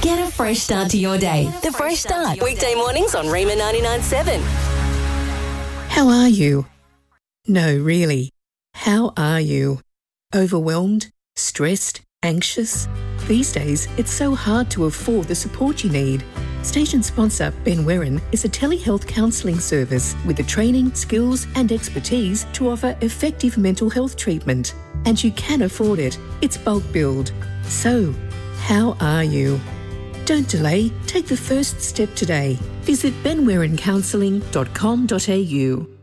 Get a fresh start to your day. The Fresh Start. Weekday mornings on Rima 99.7. How are you? No, really. How are you? Overwhelmed? Stressed? Anxious? These days, it's so hard to afford the support you need. Station sponsor Ben Wirren is a telehealth counselling service with the training, skills and expertise to offer effective mental health treatment. And you can afford it. It's bulk billed. So, how are you? Don't delay. Take the first step today. Visit benwirrencounselling.com.au.